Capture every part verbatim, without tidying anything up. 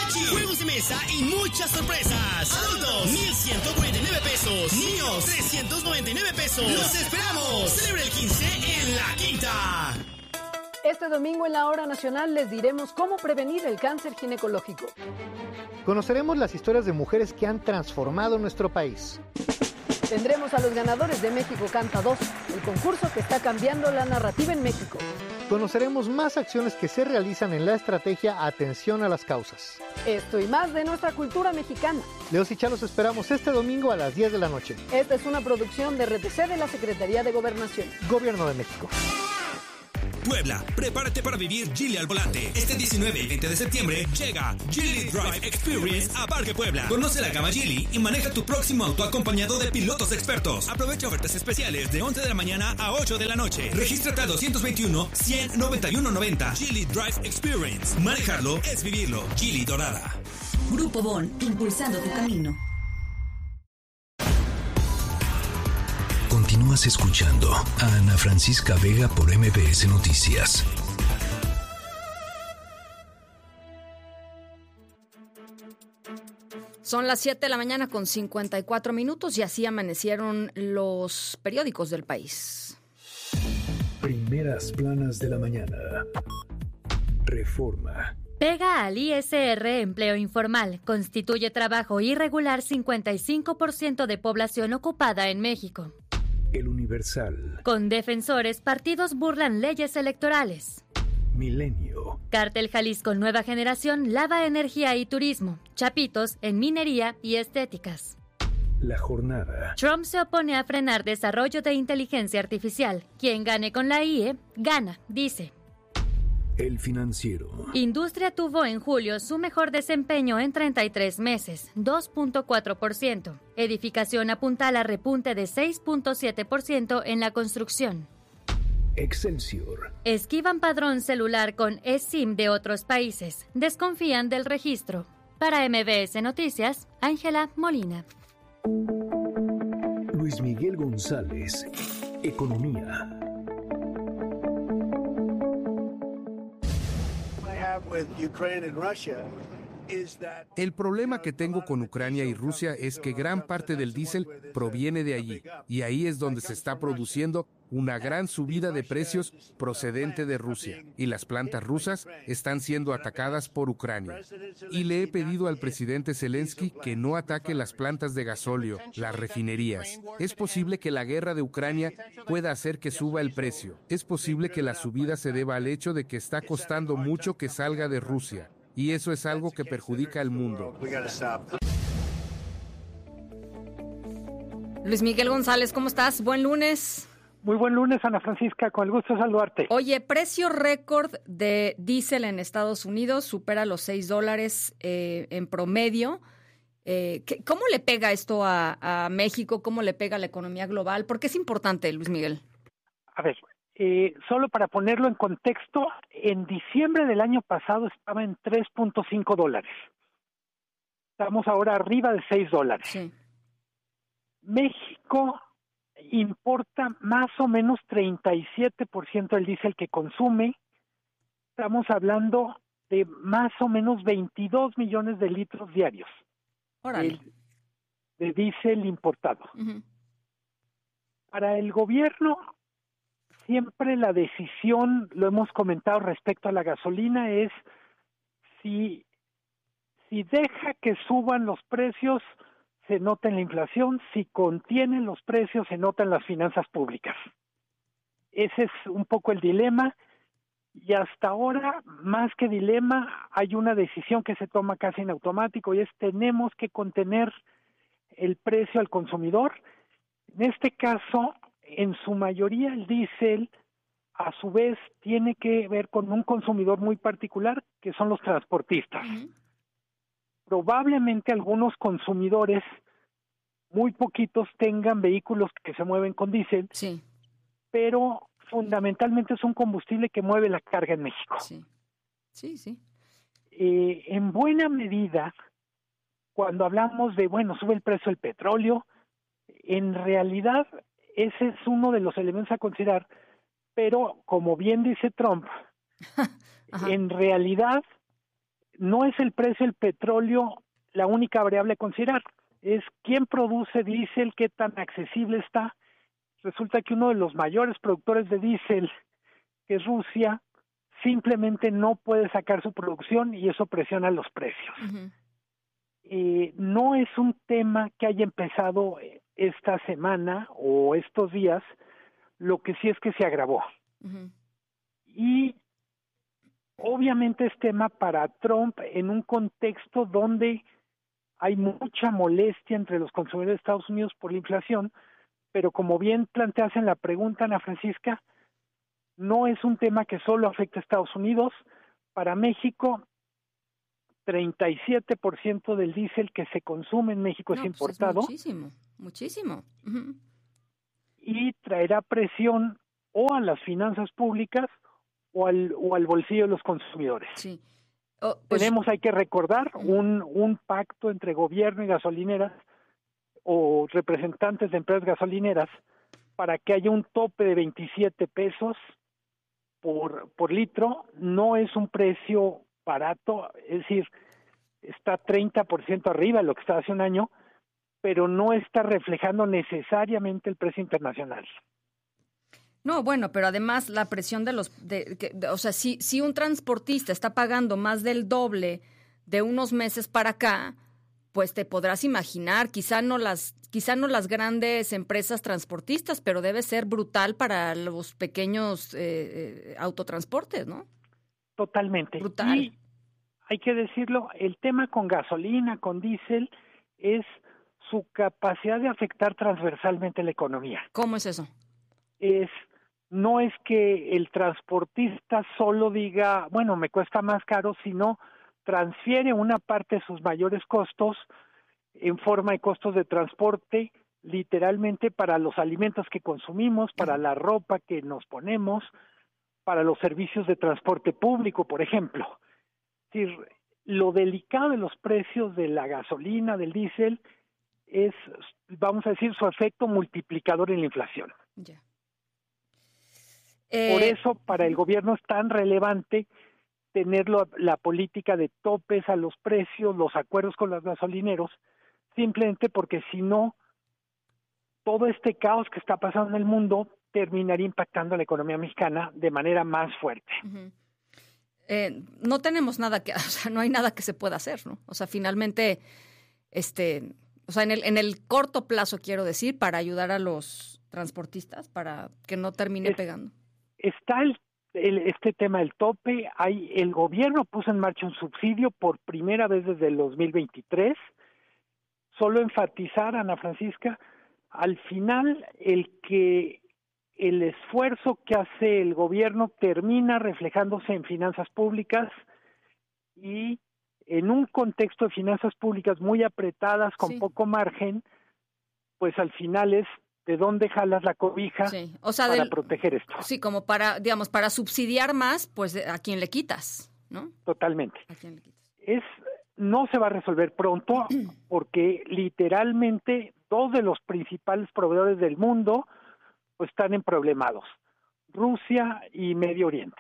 mariachi, juegos de mesa y muchas sorpresas. Adultos, mil ciento cuarenta y nueve pesos. Niños, trescientos noventa y nueve pesos. ¡Los esperamos! Celebra el quince en La Quinta. Este domingo en la Hora Nacional les diremos cómo prevenir el cáncer ginecológico. Conoceremos las historias de mujeres que han transformado nuestro país. Tendremos a los ganadores de México Canta dos, el concurso que está cambiando la narrativa en México. Conoceremos más acciones que se realizan en la estrategia Atención a las Causas. Esto y más de nuestra cultura mexicana. Leos y Chá los esperamos este domingo a las diez de la noche. Esta es una producción de R T C de la Secretaría de Gobernación. Gobierno de México. Puebla, prepárate para vivir Geely al volante. Este diecinueve y veinte de septiembre llega Geely Drive Experience a Parque Puebla. Conoce la gama Geely y maneja tu próximo auto acompañado de pilotos expertos. Aprovecha ofertas especiales de once de la mañana a ocho de la noche. Regístrate al dos veintiuno, cien, noventa y uno noventa. Geely Drive Experience. Manejarlo es vivirlo. Geely Dorada. Grupo Bon, impulsando tu camino. Continúas escuchando a Ana Francisca Vega por M B S Noticias. Son las siete de la mañana con cincuenta y cuatro minutos y así amanecieron los periódicos del país. Primeras planas de la mañana. Reforma. Pega al I S R empleo informal. Constituye trabajo irregular cincuenta y cinco por ciento de población ocupada en México. El Universal. Con defensores, partidos burlan leyes electorales. Milenio. Cártel Jalisco Nueva Generación lava energía y turismo. Chapitos en minería y estéticas. La Jornada. Trump se opone a frenar desarrollo de inteligencia artificial. Quien gane con la I E, gana, dice. El Financiero. Industria tuvo en julio su mejor desempeño en treinta y tres meses, dos punto cuatro por ciento. Edificación apuntala repunte de seis punto siete por ciento en la construcción. Excelsior. Esquivan padrón celular con eSIM de otros países. Desconfían del registro. Para M B S Noticias, Ángela Molina. Luis Miguel González. Economía. El problema que tengo con Ucrania y Rusia es que gran parte del diésel proviene de allí, y ahí es donde se está produciendo una gran subida de precios procedente de Rusia, y las plantas rusas están siendo atacadas por Ucrania. Y le he pedido al presidente Zelensky que no ataque las plantas de gasóleo, las refinerías. Es posible que la guerra de Ucrania pueda hacer que suba el precio. Es posible que la subida se deba al hecho de que está costando mucho que salga de Rusia. Y eso es algo que perjudica al mundo. Luis Miguel González, ¿cómo estás? Buen lunes. Muy buen lunes, Ana Francisca, con el gusto de saludarte. Oye, precio récord de diésel en Estados Unidos, supera los seis dólares eh, en promedio. Eh, ¿Cómo le pega esto a, a México? ¿Cómo le pega a la economía global? ¿Por qué es importante, Luis Miguel? A ver, eh, solo para ponerlo en contexto, en diciembre del año pasado estaba en tres punto cinco dólares. Estamos ahora arriba de seis dólares. Sí. México importa más o menos treinta y siete por ciento del diésel que consume. Estamos hablando de más o menos veintidós millones de litros diarios de, de diésel importado. Uh-huh. Para el gobierno, siempre la decisión, lo hemos comentado respecto a la gasolina, es si, si deja que suban los precios, se nota en la inflación; si contienen los precios, se nota en las finanzas públicas. Ese es un poco el dilema, y hasta ahora, más que dilema, hay una decisión que se toma casi en automático, y es: tenemos que contener el precio al consumidor. En este caso, en su mayoría el diésel, a su vez, tiene que ver con un consumidor muy particular, que son los transportistas. Uh-huh. Probablemente algunos consumidores, muy poquitos, tengan vehículos que se mueven con diésel, sí, pero fundamentalmente es un combustible que mueve la carga en México. Sí, sí, sí. Eh, en buena medida, cuando hablamos de, bueno, sube el precio del petróleo, en realidad ese es uno de los elementos a considerar, pero como bien dice Trump, en realidad no es el precio del petróleo la única variable a considerar, es quién produce diésel, qué tan accesible está. Resulta que uno de los mayores productores de diésel, que es Rusia, simplemente no puede sacar su producción y eso presiona los precios. Uh-huh. Eh, no es un tema que haya empezado esta semana o estos días, lo que sí es que se agravó. Uh-huh. Y obviamente es tema para Trump en un contexto donde hay mucha molestia entre los consumidores de Estados Unidos por la inflación, pero como bien planteas en la pregunta, Ana Francisca, no es un tema que solo afecta a Estados Unidos. Para México, treinta y siete por ciento del diésel que se consume en México no, es importado. Pues es muchísimo, muchísimo. Uh-huh. Y traerá presión o a las finanzas públicas o al, o al bolsillo de los consumidores. Sí. Oh, pues, Tenemos, hay que recordar, un, un pacto entre gobierno y gasolineras o representantes de empresas gasolineras para que haya un tope de veintisiete pesos por, por litro. No es un precio barato, es decir, está treinta por ciento arriba de lo que estaba hace un año, pero no está reflejando necesariamente el precio internacional. No, bueno, pero además la presión de los, de, de, de, o sea, si, si un transportista está pagando más del doble de unos meses para acá, pues te podrás imaginar, quizá no las, quizá no las grandes empresas transportistas, pero debe ser brutal para los pequeños eh, eh, autotransportes, ¿no? Totalmente. Brutal. Y hay que decirlo, el tema con gasolina, con diésel, es su capacidad de afectar transversalmente la economía. ¿Cómo es eso? Es no es que el transportista solo diga, bueno, me cuesta más caro, sino transfiere una parte de sus mayores costos en forma de costos de transporte, literalmente para los alimentos que consumimos, para la ropa que nos ponemos, para los servicios de transporte público, por ejemplo. Es decir, lo delicado de los precios de la gasolina, del diésel, es, vamos a decir, su efecto multiplicador en la inflación. Yeah. Eh, Por eso, para el gobierno es tan relevante tener lo, la política de topes a los precios, los acuerdos con los gasolineros, simplemente porque si no, todo este caos que está pasando en el mundo terminaría impactando a la economía mexicana de manera más fuerte. Uh-huh. Eh, no tenemos nada que, o sea, no hay nada que se pueda hacer, ¿no? O sea, finalmente, este, o sea, en el, en el corto plazo, quiero decir, para ayudar a los transportistas, para que no termine es, pegando. Está el, el, este tema del tope, hay, el gobierno puso en marcha un subsidio por primera vez desde el dos mil veintitrés, solo enfatizar, Ana Francisca, al final el que el esfuerzo que hace el gobierno termina reflejándose en finanzas públicas y en un contexto de finanzas públicas muy apretadas, con sí. poco margen, pues al final es de dónde jalas la cobija sí. o sea, para del, proteger esto. Sí, como para, digamos, para subsidiar más, pues a quién le quitas, ¿no? Totalmente. ¿A quién le quitas? Es, no se va a resolver pronto porque literalmente dos de los principales proveedores del mundo pues están emproblemados, Rusia y Medio Oriente.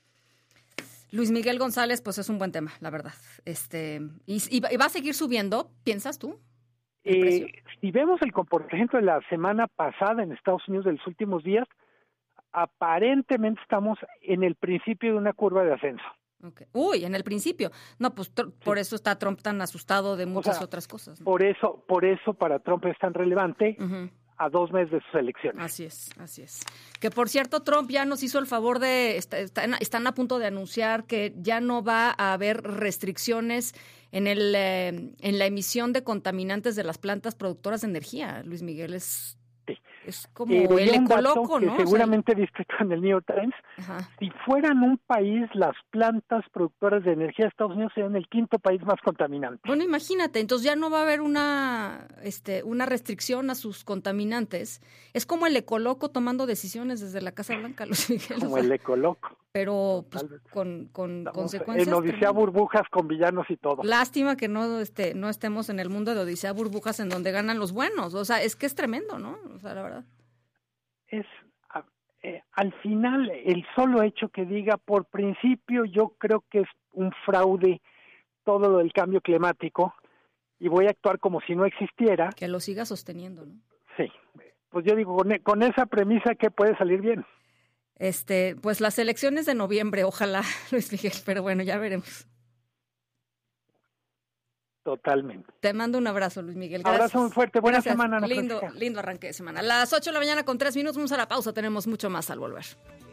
Luis Miguel González, pues es un buen tema, la verdad. Este y, y va a seguir subiendo, ¿piensas tú? Eh, si vemos el comportamiento de la semana pasada en Estados Unidos de los últimos días, aparentemente estamos en el principio de una curva de ascenso. Okay. Uy, en el principio. No, pues tr- sí. por eso está Trump tan asustado de muchas o sea, otras cosas, ¿no? Por eso, por eso para Trump es tan relevante. Uh-huh. A dos meses de sus elecciones. Así es, así es. Que por cierto, Trump ya nos hizo el favor de, está, están, están a punto de anunciar que ya no va a haber restricciones en el eh, en la emisión de contaminantes de las plantas productoras de energía. Luis Miguel es, sí. es como eh, el ecoloco, ¿no? Que seguramente o sea, viste en el New York Times. Ajá. Si fueran un país, las plantas productoras de energía de Estados Unidos serían el quinto país más contaminante. Bueno, imagínate, entonces ya no va a haber una este una restricción a sus contaminantes. Es como el ecoloco tomando decisiones desde la Casa Blanca, Luis Miguel. Como o sea, el ecoloco. Pero pues, con, con consecuencias. En Odisea Burbujas con villanos y todo. Lástima que no este no estemos en el mundo de Odisea Burbujas en donde ganan los buenos. O sea, es que es tremendo, ¿no? O sea, la verdad. Es eh, al final el solo hecho que diga por principio yo creo que es un fraude todo lo del cambio climático y voy a actuar como si no existiera. Que lo siga sosteniendo, ¿no? Sí, pues yo digo, con, con esa premisa, ¿qué puede salir bien? Este, pues las elecciones de noviembre, ojalá, Luis Miguel, pero bueno, ya veremos. Totalmente. Te mando un abrazo, Luis Miguel. Gracias. Abrazo muy fuerte. Buena Gracias. semana, Ana Lindo, Francisca. lindo arranque de semana. A las ocho de la mañana con tres minutos, vamos a la pausa. Tenemos mucho más al volver.